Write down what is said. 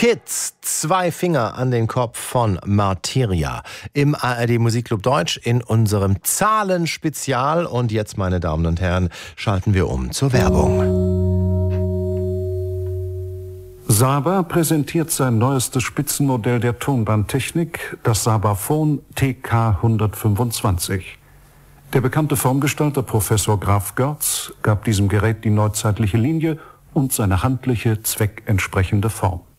Kids, 2 Finger an den Kopf von Martyria im ARD Musikclub Deutsch in unserem Zahlenspezial. Und jetzt, meine Damen und Herren, schalten wir um zur Werbung. Saba präsentiert sein neuestes Spitzenmodell der Tonbandtechnik, das Sabaphon TK125. Der bekannte Formgestalter Professor Graf Görz gab diesem Gerät die neuzeitliche Linie und seine handliche, zweckentsprechende Form.